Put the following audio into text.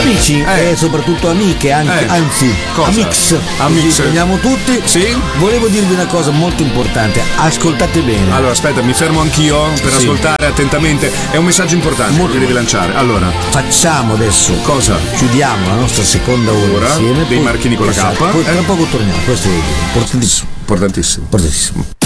Amici e soprattutto amiche, anzi, Cosa? Amix. Ci prendiamo tutti. Sì? Volevo dirvi una cosa molto importante. Ascoltate bene. Allora, aspetta, mi fermo anch'io per ascoltare attentamente. È un messaggio importante che devi lanciare. Allora, facciamo adesso. Cosa? Chiudiamo la nostra seconda ora insieme. Dei Marchini con la K. Poi tra poco torniamo. Questo è importantissimo. Importantissimo. Importantissimo.